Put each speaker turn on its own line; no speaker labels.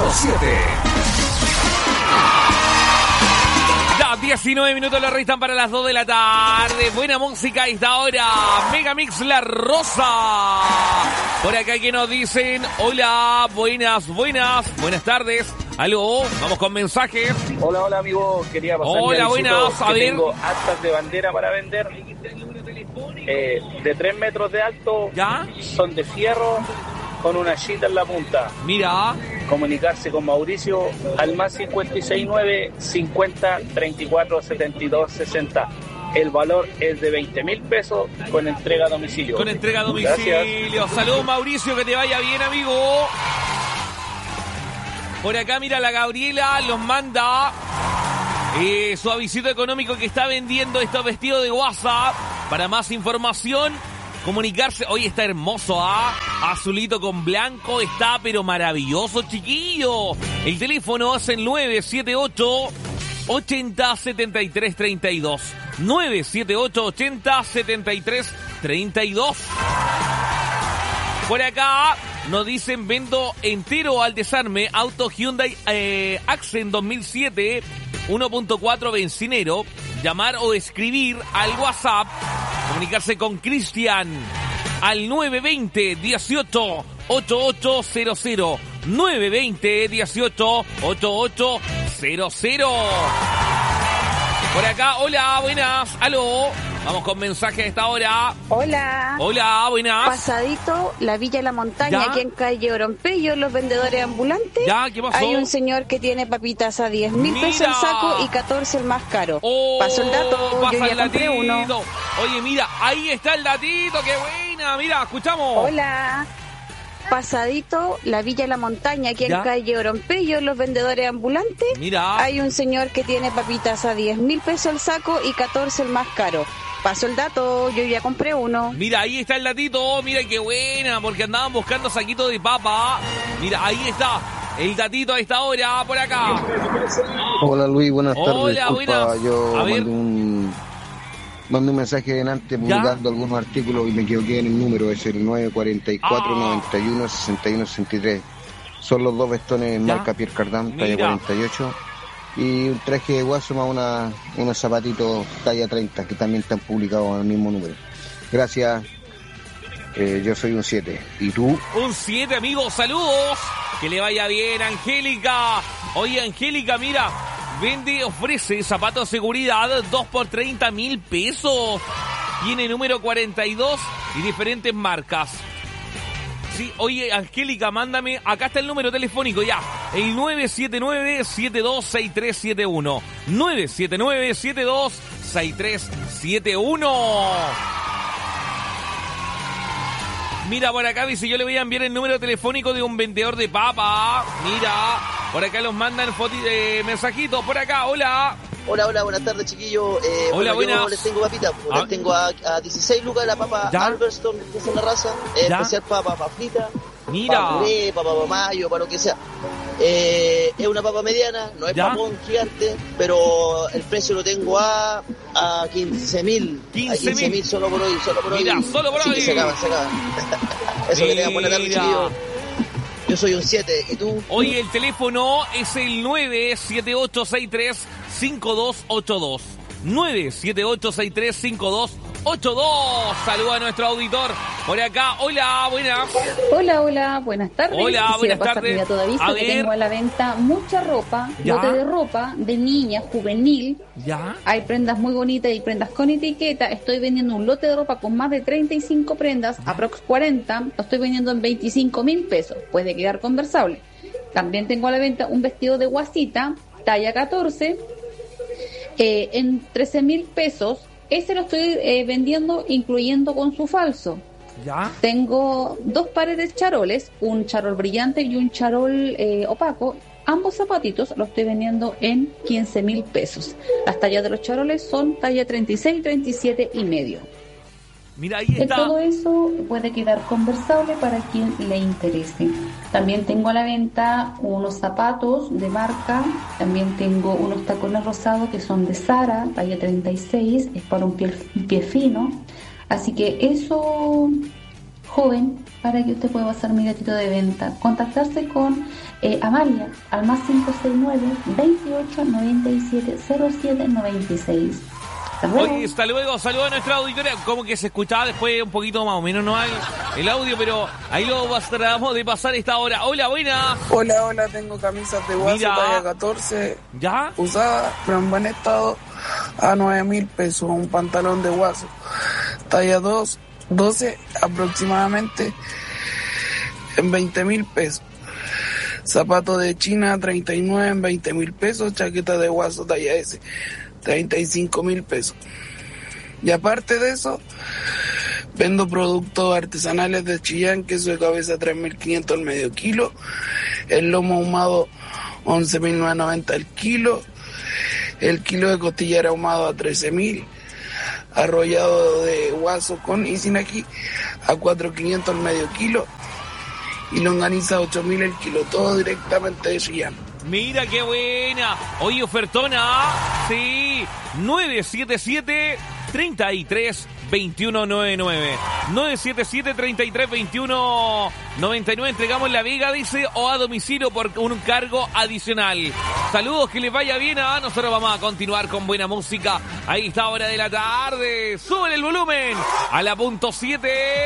107.
Ya, 19 minutos le restan para las 2 de la tarde. Buena música a esta hora. Megamix La Rosa. Por acá que nos dicen, hola, buenas tardes. Aló, vamos con mensajes.
Hola amigo, quería pasar.
Hola, buenas, a ver.
Tengo astas de bandera para vender, de 3 metros de alto.
¿Ya?
Son de fierro, con una chita en la punta.
Mira.
Comunicarse con Mauricio al más 569 50 34 72 60. El valor es de 20,000 pesos con entrega a domicilio.
Con entrega a domicilio. Gracias. Saludos, Mauricio, que te vaya bien, amigo. Por acá, mira, la Gabriela los manda su avisito económico que está vendiendo estos vestidos de WhatsApp. Para más información, comunicarse. Hoy está hermoso, azulito con blanco, está pero maravilloso, chiquillo. El teléfono es el 978 80 73 32. 978 80 73 32. Por acá nos dicen, vendo entero al desarme auto Hyundai Accent 2007 1.4 bencinero. Llamar o escribir al WhatsApp, comunicarse con Cristian al 920 18 8800. 920 18 8800. Por acá, hola, buenas, aló. Vamos con mensaje a esta hora.
Hola.
Hola, buenas.
Pasadito, la Villa de la Montaña,
¿Ya?
aquí en calle Orompeyo, los vendedores ambulantes.
¿Ya? ¿Qué pasó?
Hay un señor que tiene papitas a 10,000 pesos el saco y 14 el más caro.
Oh,
pasó el dato,
pasa
yo ya
el
compré
datito.
uno.
Oye, mira, ahí está el datito, qué buena. Mira, escuchamos.
Hola. Pasadito, la Villa de la Montaña, aquí
¿Ya?
en calle Orompeyo, los vendedores ambulantes.
Mira.
Hay un señor que tiene papitas a 10,000 pesos el saco y 14 el más caro. Pasó el dato, yo ya compré uno.
Mira, ahí está el datito, mira qué buena, porque andaban buscando saquitos de papa. Mira, ahí está el datito a esta hora, por acá.
Hola Luis, buenas tardes.
Hola,
Disculpa,
buenas.
yo
A ver.
mandé un mensaje delante publicando algunos artículos y me equivoqué en el número, es el 944 91 61 63. Son los dos vestones marca Pierre Cardin, talla 48. Y un traje de guaso más unos zapatitos talla 30 que también están publicados en el mismo número. Gracias. Yo soy un 7. ¿Y tú?
Un 7, amigos, saludos. Que le vaya bien, Angélica. Oye, Angélica, mira, ofrece zapatos de seguridad 2 por 30,000 pesos. Tiene número 42 y diferentes marcas. Sí, oye, Angélica, mándame, acá está el número telefónico ya, el 979-726371. 979-726371. Mira, por acá dice, yo le voy a enviar el número telefónico de un vendedor de papa. Mira, por acá los mandan mensajitos, por acá, hola.
Hola, buenas tardes, chiquillos.
Hola, buenas.
Yo les tengo papita, les tengo a 16 lucas la papa Albertston, que es la raza, especial para papa frita,
mira,
para puré, para papa mayo, para lo que sea. Es una papa mediana, no es papón gigante, pero el precio lo tengo a 15,000. 15,000 solo por hoy,
Mira, solo por hoy.
Sí, se acaban. Eso, que tengan buena tarde, chiquillos. Yo soy un 7, ¿y tú?
Hoy el teléfono es el 978635282. 978635282. Saluda a nuestro auditor. Por acá, hola, buenas.
Hola, buenas tardes.
Hola, buenas tardes.
Mira, todavía que tengo a la venta mucha ropa, lote de ropa de niña, juvenil.
¿Ya?
Hay prendas muy bonitas y prendas con etiqueta. Estoy vendiendo un lote de ropa con más de 35 prendas, aprox 40. Lo estoy vendiendo en 25,000 pesos. Puede quedar conversable. También tengo a la venta un vestido de guasita, talla 14, en 13,000 pesos. Ese lo estoy vendiendo incluyendo con su falso.
¿Ya?
Tengo 2 pares de charoles, un charol brillante y un charol opaco. Ambos zapatitos los estoy vendiendo en 15,000 pesos. Las tallas de los charoles son talla 36, 37 y medio.
Mira, ahí está.
Todo eso puede quedar conversable para quien le interese. También tengo a la venta unos zapatos de marca. También tengo unos tacones rosados que son de Zara, talla 36. Es para un pie fino. Así que eso, joven para que usted pueda pasar mi gatito de venta. Contactarse con Amalia al más 569 28 97 07 96.
Oye, hasta luego, saludos a nuestra auditoría. Como que se escuchaba después un poquito más o menos, no hay el audio, pero ahí lo tratamos de pasar esta hora. Hola, buena.
Hola, tengo camisas de Guaso talla 14.
¿Ya?
Usadas, pero en buen estado, a 9.000 pesos. Un pantalón de Guaso talla 12 aproximadamente en 20.000 pesos. Zapatos de China 39 en 20.000 pesos. Chaqueta de Guaso talla S 35.000 pesos. Y aparte de eso, vendo productos artesanales de Chillán, queso de cabeza 3.500 al medio kilo, el lomo ahumado 11.990 al kilo, el kilo de costillar ahumado a 13.000, arrollado de Guaso con y sin ají a 4.500 al medio kilo y longaniza 8.000 el kilo, todo directamente de Chillán.
Mira qué buena. Oye, ofertona. Sí. 977 33 2199. 977 33 2199. Entregamos la Vega, dice, o a domicilio por un cargo adicional. Saludos, que les vaya bien. Nosotros vamos a continuar con buena música. Ahí está, hora de la tarde. Sube el volumen a la .7.